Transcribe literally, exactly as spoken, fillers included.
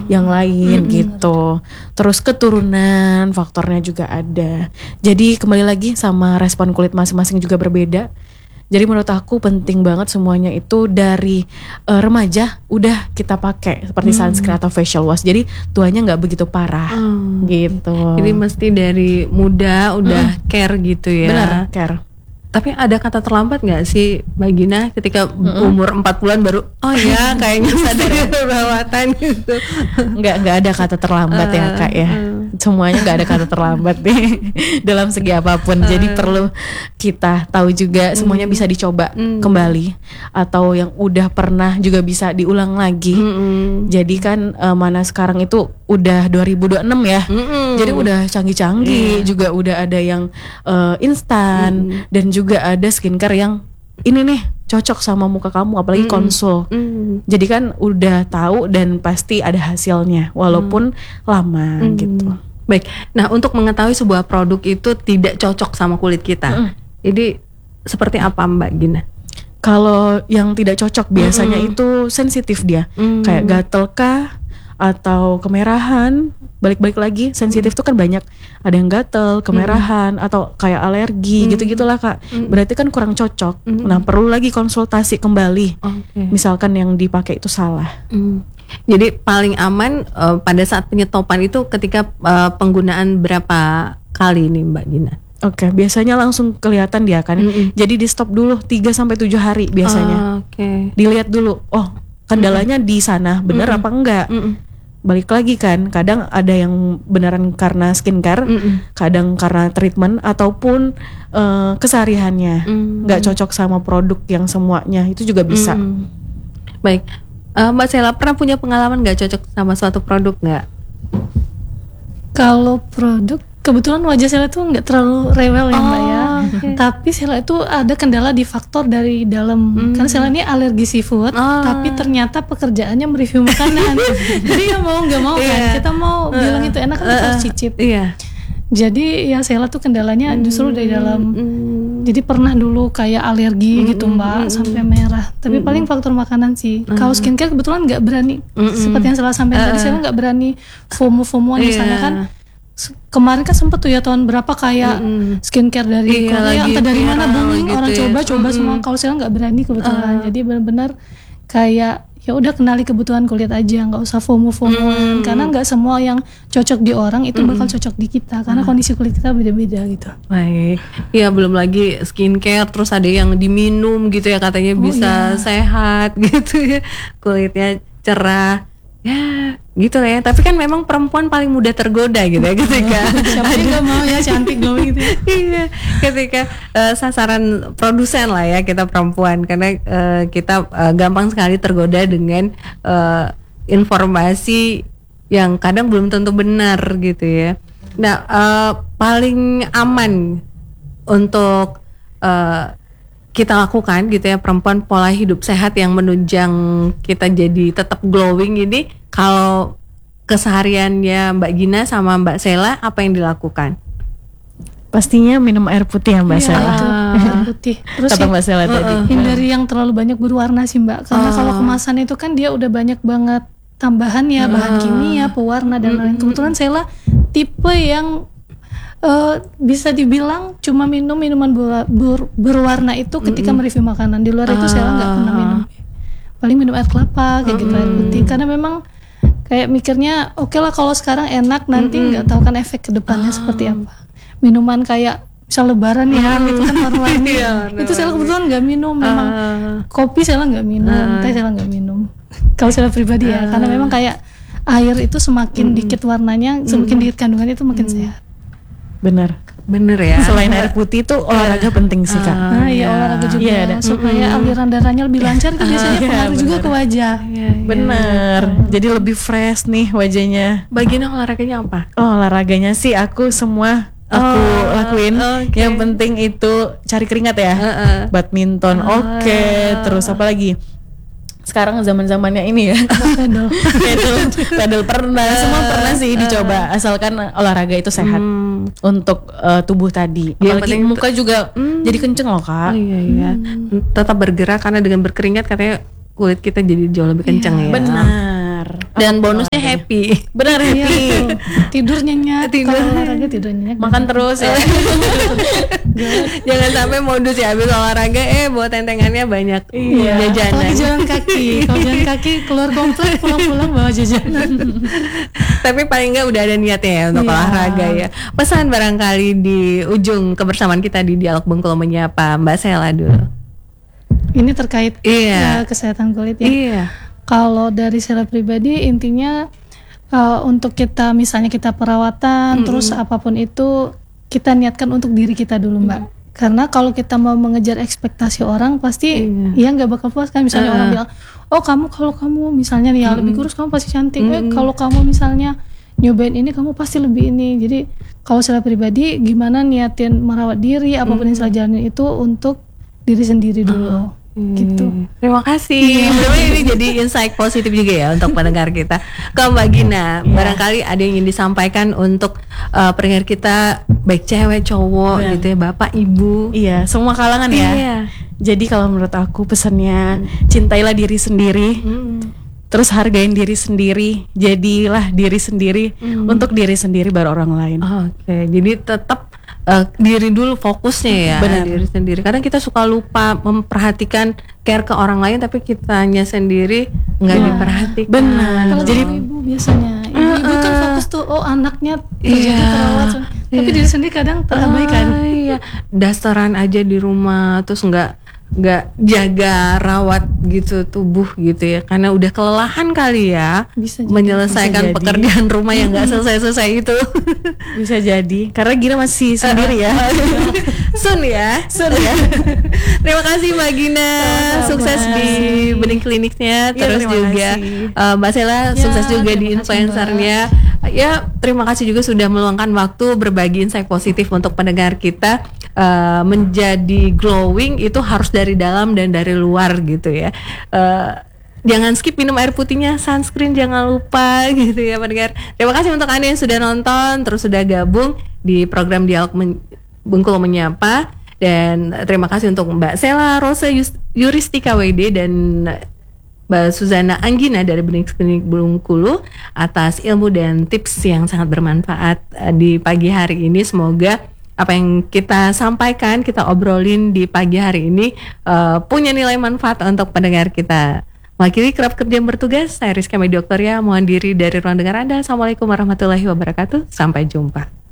yang lain Hmm. gitu. Terus keturunan faktornya juga ada. Jadi kembali lagi sama respon kulit masing-masing juga berbeda. Jadi menurut aku penting banget semuanya itu dari uh, remaja udah kita pakai seperti Hmm. sunscreen atau facial wash. Jadi tuanya nggak begitu parah Oh, gitu. Jadi mesti dari muda udah care gitu ya. Benar, care. Tapi ada kata terlambat nggak sih Mbak Gina ketika umur empat bulan baru oh ya kayaknya sadar perawatan gitu. Nggak nggak ada kata terlambat ya Kak ya. Semuanya nggak ada kata terlambat nih dalam segi apapun. Jadi perlu kita tahu juga semuanya bisa dicoba kembali atau yang udah pernah juga bisa diulang lagi. Mm-mm. Jadi kan uh, mana sekarang itu udah dua ribu dua puluh enam ya. Mm-mm. Jadi udah canggih-canggih, juga udah ada yang uh, instan dan juga ada skincare yang ini nih cocok sama muka kamu apalagi Mm. konsul. Mm. Jadi kan udah tahu dan pasti ada hasilnya walaupun lama Mm. gitu. Baik. Nah, untuk mengetahui sebuah produk itu tidak cocok sama kulit kita. Mm. Jadi seperti apa Mbak Gina? Kalau yang tidak cocok biasanya itu sensitif dia. Mm. Kayak gatel kah atau kemerahan, balik-balik lagi sensitif tuh kan banyak, ada yang gatel, kemerahan atau kayak alergi gitu-gitulah Kak. Berarti kan kurang cocok. Nah perlu lagi konsultasi kembali. Oke. Misalkan yang dipakai itu salah. Mm. Jadi paling aman uh, pada saat penyetopan itu ketika uh, penggunaan berapa kali nih Mbak Gina? Oke, biasanya langsung kelihatan dia kan. Mm-mm. Jadi di stop dulu tiga sampai tujuh hari biasanya. Ah, Oke. Dilihat dulu, oh kendalanya di sana bener Mm-mm. apa enggak. Mm-mm. Balik lagi kan, kadang ada yang beneran karena skincare, Mm-mm. kadang karena treatment ataupun uh, kesehariannya Mm. nggak cocok sama produk yang semuanya, itu juga bisa. Mm. Baik, Uh, Mbak Sela pernah punya pengalaman nggak cocok sama suatu produk nggak? Kalau produk kebetulan wajah Sela tuh nggak terlalu rewel ya Mbak ya. oke. Tapi Sela itu ada kendala di faktor dari dalam. Hmm. Karena Sela ini alergi seafood, Ah. tapi ternyata pekerjaannya mereview makanan. Jadi ya mau nggak mau kan, Iya. kita mau bilang itu enak kan kita harus cicip. Iya. Jadi ya Sela tuh kendalanya justru dari dalam. Mm. Jadi pernah dulu kayak alergi gitu Mbak, sampai merah. Tapi paling faktor makanan sih. Kalau skincare kebetulan nggak berani. Seperti yang Sela sampaikan tadi, Sela nggak berani FOMO-FOMOan di sana Iya. kan. S- Kemarin kan sempet tuh ya tahun berapa kayak Mm-mm. skincare Iya, dari Korea, lagi entah dari mana viral booming, gitu orang ya. coba-coba Mm-mm. semua. Kalau Sela nggak berani kebetulan. Jadi benar-benar kayak ya udah kenali kebutuhan kulit aja, nggak usah FOMO-FOMOan. Karena nggak semua yang cocok di orang itu bakal cocok di kita. Karena kondisi kulit kita beda-beda gitu. Baik, ya belum lagi skincare, terus ada yang diminum gitu ya katanya bisa sehat gitu ya, kulitnya cerah, ya gitu lah ya. Tapi kan memang perempuan paling mudah tergoda gitu ya ketika Siapa sih nggak mau ya cantik glowing gitu ya. iya, ketika eh, sasaran produsen lah ya kita perempuan, karena eh, kita eh, gampang sekali tergoda dengan eh, informasi yang kadang belum tentu benar gitu ya. Nah, eh, paling aman untuk eh, kita lakukan gitu ya perempuan, pola hidup sehat yang menunjang kita jadi tetap glowing ini, kalau kesehariannya Mbak Gina sama Mbak Sela apa yang dilakukan? Pastinya minum air putih ya Mbak Iya, Sela. itu, air putih. Terus Kata ya, Mbak Sela tadi. hindari yang terlalu banyak berwarna sih Mbak. Karena kalau kemasan itu kan dia udah banyak banget tambahan ya, bahan kimia, pewarna dan lain-lain. Kebetulan Sela tipe yang eh, bisa dibilang cuma minum minuman ber- ber- berwarna itu ketika mereview makanan. Di luar itu Sela nggak pernah minum. Paling minum air kelapa kayak gitu, air putih. Karena memang kayak mikirnya oke lah kalau sekarang enak, nanti nggak tahu kan efek kedepannya seperti apa. Minuman kayak misal lebaran ya, itu kan warna-warni. Itu Sela kebetulan nggak minum. Memang kopi Sela nggak minum, teh Sela nggak minum. Kalau Sela pribadi ya, karena memang kayak air itu semakin dikit warnanya, semakin dikit kandungannya itu makin sehat. Bener. Bener ya. Selain air putih itu olahraga penting sih Kak. Nah, ya olahraga juga Iya, ada. supaya aliran darahnya lebih lancar itu biasanya Iya, pengaruh juga benar. ke wajah. Bener. Jadi lebih fresh nih wajahnya. Bagian olahraganya apa? Oh, olahraganya sih aku semua aku Oh, lakuin. oke. Yang penting itu cari keringat ya. Heeh. Badminton, oke. Terus apa lagi? Sekarang zaman-zamannya ini ya. Pedal. pedal, pedal pernah, semua pernah sih dicoba. Asalkan olahraga itu sehat untuk eh, tubuh tadi. Yang Apalagi penting muka juga jadi kenceng loh Oh Kak. iya iya. Tetap bergerak karena dengan berkeringat katanya kulit kita jadi jauh lebih kencang ya. Benar. Dan bonusnya happy. Benar Iya, happy. betul. Tidur nyenyak. Tidur. Kalau olahraga tidur nyenyak. Makan terus ya. Jangan sampai modus ya habis olahraga eh bawa tentengannya banyak Iya. jajanan. Apalagi jalan kaki. Kalau jalan kaki keluar komplek pulang-pulang bawa jajanan. Tapi paling enggak udah ada niatnya ya untuk Iya. olahraga ya. Pesan barangkali di ujung kebersamaan kita di Dialog Bengkulu Menyapa, Mbak Sela dulu. Ini terkait Iya. uh, kesehatan kulit ya. Iya. Kalau dari saya pribadi intinya uh, untuk kita misalnya kita perawatan terus apapun itu kita niatkan untuk diri kita dulu Mbak. Karena kalau kita mau mengejar ekspektasi orang pasti Iya. ya nggak bakal puas kan. Misalnya Uh-uh. orang bilang, oh kamu kalau kamu misalnya nih ya lebih kurus kamu pasti cantik. Eh kalau kamu misalnya nyobain ini kamu pasti lebih ini. Jadi kalau saya pribadi gimana niatin merawat diri apapun yang saya jalanin itu untuk diri sendiri dulu. Gitu. Terima kasih. Mudah-mudahan ini jadi insight positif juga ya untuk pendengar kita. Ke Mbak Gina, barangkali ada yang ingin disampaikan untuk uh, pendengar kita baik cewek cowok Benar. gitu ya, bapak ibu. Iya, semua kalangan ya. Iya. Jadi kalau menurut aku pesannya cintailah diri sendiri. Terus hargain diri sendiri, jadilah diri sendiri untuk diri sendiri baru orang lain. Oke, jadi tetap uh, diri dulu fokusnya ya. Benar. Diri sendiri. Kadang kita suka lupa memperhatikan care ke orang lain, tapi kitanya sendiri nggak Nah, diperhatikan. benar. Kalau Jadi ibu biasanya ibu-ibu kan fokus tuh oh anaknya terjadi Iya. perawat tapi diri sendiri kadang terabaikan. Ah, iya, dasaran aja di rumah terus nggak nggak jaga rawat gitu tubuh gitu ya karena udah kelelahan kali ya Bisa jadi. menyelesaikan Bisa jadi. pekerjaan rumah yang nggak selesai-selesai itu. bisa jadi karena Gina masih sendiri ya. Sun ya, Sun ya. Terima kasih Mbak Gina, Sama-sama. sukses di bening kliniknya, Iya, terus terima juga kasih. uh, Mbak Sela sukses juga di terima kasih, influencernya. Ya, terima kasih juga sudah meluangkan waktu berbagi insight positif untuk pendengar kita. Uh, menjadi glowing itu harus dari dalam dan dari luar gitu ya. Uh, Jangan skip minum air putihnya, sunscreen jangan lupa gitu ya pendengar. Terima kasih untuk Anda yang sudah nonton, terus sudah gabung di program Dialog Men- Bengkulu Menyapa. Dan terima kasih untuk Mbak Sela Rose Yus- Yuristika W D dan Mbak Suzana Anggina dari Bening Klinik Bengkulu atas ilmu dan tips yang sangat bermanfaat eh, di pagi hari ini. Semoga apa yang kita sampaikan, kita obrolin di pagi hari ini uh, punya nilai manfaat untuk pendengar kita. Mewakili kerap kerja yang bertugas, saya Rizka Medoktoria, mohon diri dari ruang dengar Anda. Assalamualaikum warahmatullahi wabarakatuh. Sampai jumpa.